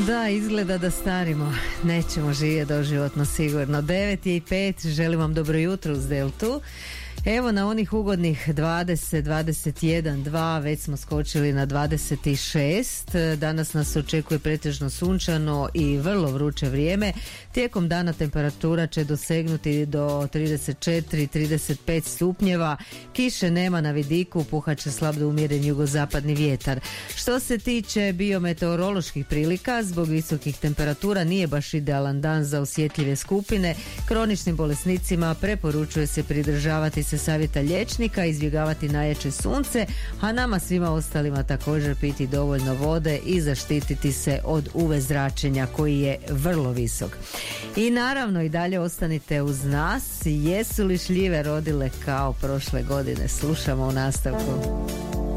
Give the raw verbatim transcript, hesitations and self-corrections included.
Da, izgleda da starimo. Nećemo živjeti doživotno sigurno. devet je i pet, želim vam dobro jutro uz Deltu. Evo na onih ugodnih dvadeset, dvadeset jedan, dva već smo skočili na dvadeset šest. Danas nas očekuje pretežno sunčano i vrlo vruće vrijeme. Tijekom dana temperatura će dosegnuti do trideset četiri trideset pet stupnjeva. Kiše nema na vidiku, puhat će slab do umjeren jugozapadni vjetar. Što se tiče biometeoroloških prilika, zbog visokih temperatura nije baš idealan dan za osjetljive skupine. Kroničnim bolesnicima preporučuje se pridržavati se savjeta liječnika, izbjegavati najjače sunce, a nama svima ostalima također piti dovoljno vode i zaštititi se od U V zračenja koji je vrlo visok. I naravno i dalje ostanite uz nas. Jesu li šljive rodile kao prošle godine? Slušamo u nastavku.